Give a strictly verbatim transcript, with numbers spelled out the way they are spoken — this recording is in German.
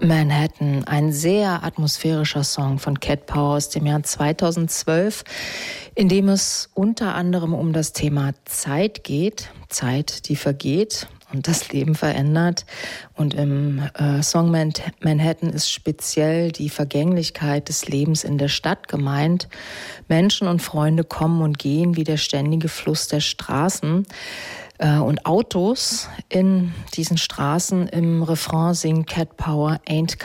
Manhattan, ein sehr atmosphärischer Song von Cat Power aus dem Jahr zweitausendzwölf, in dem es unter anderem um das Thema Zeit geht, Zeit, die vergeht und das Leben verändert. Und im äh, Song Man- Manhattan ist speziell die Vergänglichkeit des Lebens in der Stadt gemeint. Menschen und Freunde kommen und gehen wie der ständige Fluss der Straßen. Und Autos in diesen Straßen. Im Refrain singt Cat Power Ain't